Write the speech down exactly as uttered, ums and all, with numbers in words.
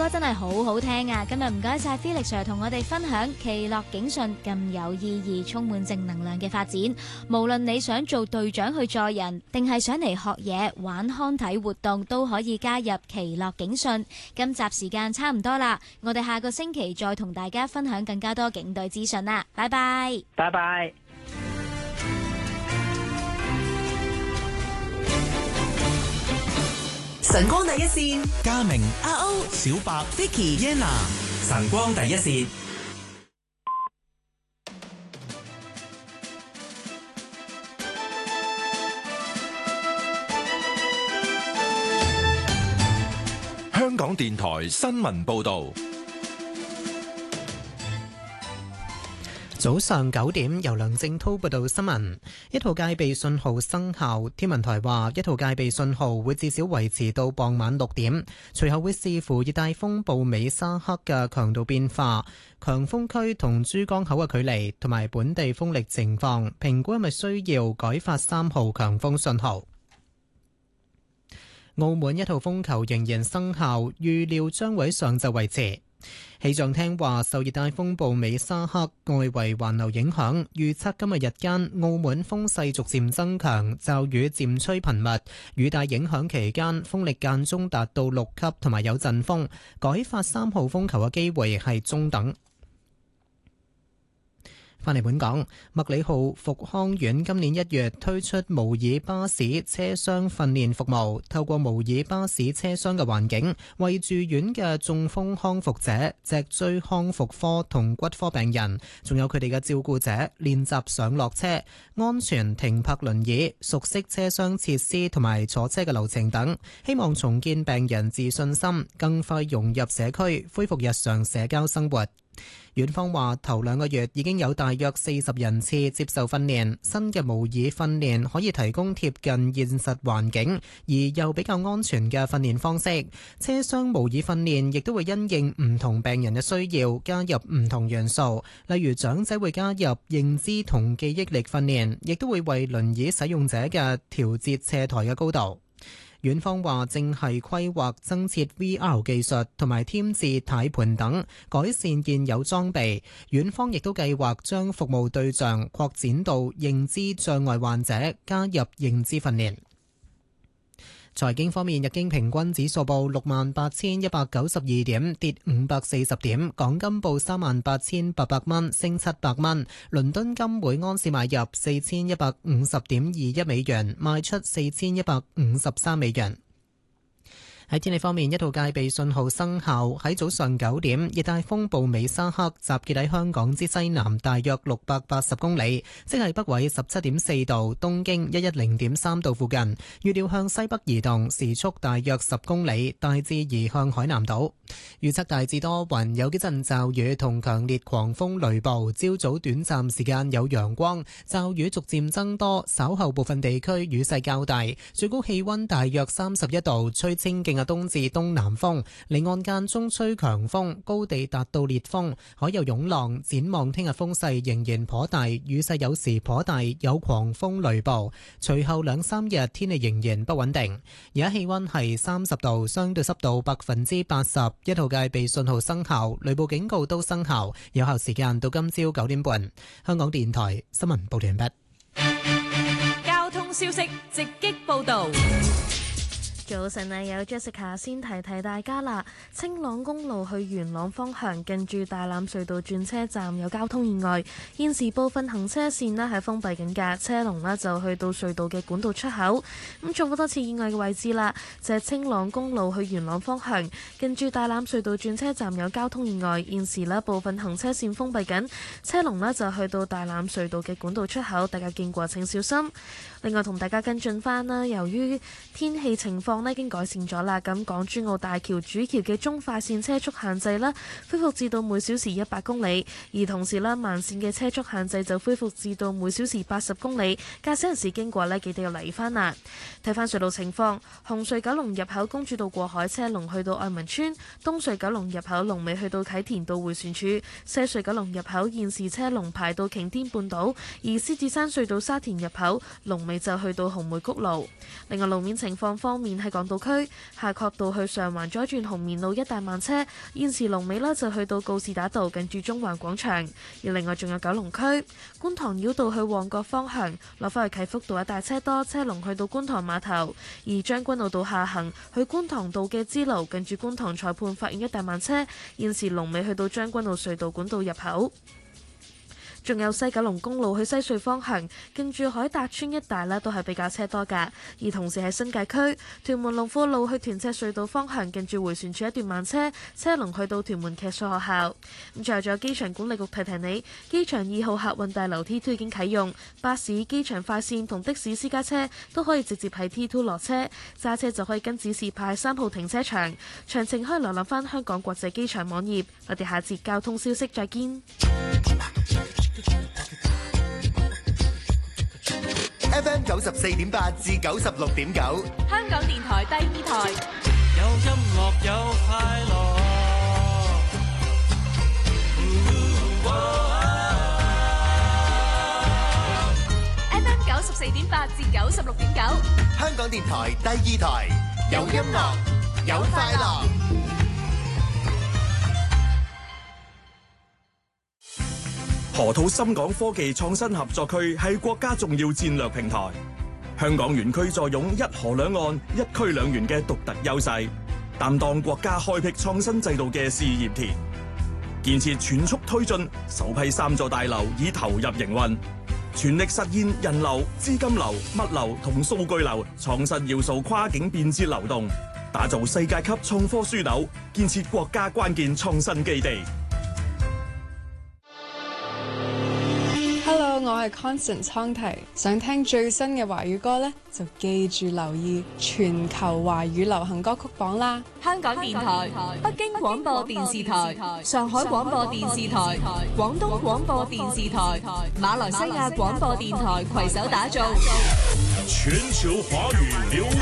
歌真係好好聽啊！今日唔該晒 Felix Sir 同我哋分享奇樂警訊咁有意義、充滿正能量嘅發展。無論你想做隊長去載人，定係想嚟學嘢、玩康體活動，都可以加入奇樂警訊。今集時間差唔多啦，我哋下個星期再同大家分享更加多警隊資訊啦。拜拜， 拜拜。 晨光第一線， 嘉明、 阿歐、 小白、 Vicky、 Yenna， 晨光第一線。香港電台新聞報道。 早上九點，由梁正濤報道新聞。一號戒備信號生效，天文台話一號戒備信號會至少維持到傍晚六點，隨後會視乎熱帶風暴美沙克嘅強度變化、強風區同珠江口嘅距離同埋本地風力情況，評估係咪需要改發三號強風信號。澳門一號風球仍然生效，預料將會上晝維持。氣象廳話，受熱帶風暴美沙克外圍環流影響，預測今日日間澳門風勢逐漸增強，驟雨漸吹頻密，雨帶影響期間風力間中達到六級，同埋有陣風，改發三號風球嘅機會係中等。返嚟本港，麥理浩復康院今年一月推出模擬巴士車廂訓練服務，透過模擬巴士車廂嘅環境，為住院嘅中風康復者、脊椎康復科同骨科病人，仲有佢哋嘅照顧者練習上落車、安全停泊輪椅、熟悉車廂設施同埋坐車嘅流程等，希望重建病人自信心，更快融入社區，恢復日常社交生活。院方話頭兩個月已經有大約四十人次接受訓練，新嘅模擬訓練可以提供貼近現實環境而又比較安全嘅訓練方式。車廂模擬訓練亦都會因應唔同病人嘅需要加入唔同元素，例如長者會加入認知同記憶力訓練，亦都會為輪椅使用者嘅調節斜台嘅高度。院方話正係規劃增設 V R 技術同埋添置軚盤等，改善現有裝備。院方亦都計劃將服務對象擴展到認知障礙患者，加入認知訓練。財經方面，日經平均指數報六萬八千一百九十二點，跌五百四十點。港金報三萬八千八百蚊，升七百蚊。倫敦金每安士買入四千一百五十點二一美元，賣出四千一百五十三美元。喺天氣方面，一號戒備信號生效。喺早上九點，熱帶風暴美沙克集結喺香港之西南大約六百八十公里，即係北緯十七點四度、東經一一零點三度附近。預料向西北移動，時速大約十公里，大致移向海南島。預測大致多雲，有幾陣驟雨同強烈狂風雷暴。朝早短暫時間有陽光，驟雨逐漸增多，稍後部分地區雨勢較大。最高氣溫大約三十一度，吹清勁東至東南風，離岸間中吹強風，高地達到烈風，海有湧浪。展望聽日風勢仍然頗大，雨勢有時頗大，有狂風雷暴。隨後兩三日天氣仍然不穩定。而家氣溫係三十度，相對濕度百分之八十，一號戒備信號生效，雷暴警告都生效，有效時間到今朝九點半。香港電台新聞報道完畢。 交通消息直擊報道。 早晨啊，有 Jessica 先提提大家啦。青朗公路去元朗方向，近住大欖隧道轉車站有交通意外，現時部分行車線呢係封閉緊㗎，車龍呢就去到隧道嘅管道出口。咁重複多次意外嘅位置啦，就係青朗公路去元朗方向，近住大欖隧道轉車站有交通意外，現時呢部分行車線封閉緊，車龍呢就去到大欖隧道嘅管道出口，大家經過請小心。另外同大家跟進翻啦，由於天氣情況呢已經改善咗啦，咁港珠澳大橋主橋嘅中快線車速限制啦，恢復至到每小時一百公里，而同時啦慢線嘅車速限制就恢復至到每小時八十公里，駕駛人士經過呢記得要留意翻啦。睇翻隧道情況，紅隧九龍入口公主道過海車龍去到愛民村，東隧九龍入口龍尾去到啟田道迴旋處，西隧九龍入口現時車龍排到擎天半島，而獅子山隧道沙田入口龍尾就去到紅梅谷路。另外路面情況方面，喺港島區，夏慤道去上環左轉紅棉路一帶慢車，現時龍尾呢就去到告士打道近住中環廣場。而另外仲有九龍區觀塘繞道去旺角方向，落返去啟福道一帶車多，車龍去到觀塘碼頭。而將軍澳道下行去觀塘道嘅支路近住觀塘裁判法院一帶慢車，現時龍尾去到將軍澳隧道管道入口。仲有西九龍公路去西隧方向，近住海達村一帶呢都係比較車多㗎。而同時喺新界區屯門龍富路去屯赤隧道方向，近住迴旋處一段慢車，車龍去到屯門騎術學校。咁最後仲有機場管理局提提你，機場二號客運大樓 T 二 已經啟用，巴士、機場快線同的士私家車都可以直接喺 T 二落車，揸車就可以跟指示派三號停車場。詳情可以瀏覽翻香港國際機場網頁。我哋下節交通消息再見。 F M 九十四點八至九十六點九， 香港電台第二台， 有音樂有快樂。 F M 九十四點八至九十六點九， 香港電台第二台，有音樂有快樂。 河套深港科技創新合作區係國家重要戰略平台，香港園區坐擁一河兩岸、一區兩園嘅獨特優勢，擔當國家開闢創新制度嘅試驗田。建設全速推進，首批三座大樓已投入營運，全力實現人流、資金流、物流同數據流創新要素跨境便捷流動，打造世界級創科樞紐，建設國家關鍵創新基地。 Hello， 我係 Constance 康提，想聽最新嘅華語歌呢，就記住留意全球華語流行歌曲榜啦。 香港電台、北京廣播電視台、上海廣播電視台、廣東廣播電視台、馬來西亞廣播電台攜手打造全球華語流